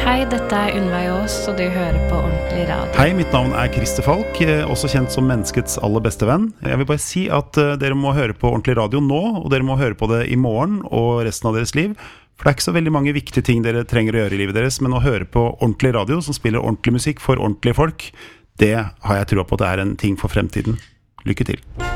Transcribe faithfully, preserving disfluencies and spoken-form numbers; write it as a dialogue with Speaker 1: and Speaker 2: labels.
Speaker 1: Hei, dette er Unnveig Aas, og du hører på Ordentlig Radio.
Speaker 2: Hei, mitt navn er Christer Falk, også kjent som menneskets aller beste venn. Jeg vil bare si at dere må høre på Ordentlig Radio nå, og dere må høre på det i morgen og resten av deres liv. For det er ikke så veldig mange viktige ting dere trenger å gjøre i livet deres, men å høre på Ordentlig Radio, som spiller ordentlig musikk for ordentlige folk, det har jeg troa på at det er en ting for fremtiden. Lykke til!